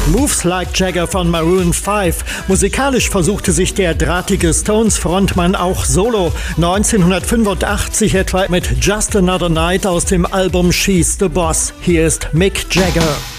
Moves Like Jagger von Maroon 5. Musikalisch versuchte sich der drahtige Stones-Frontmann auch solo. 1985 etwa mit Just Another Night aus dem Album She's the Boss. Hier ist Mick Jagger.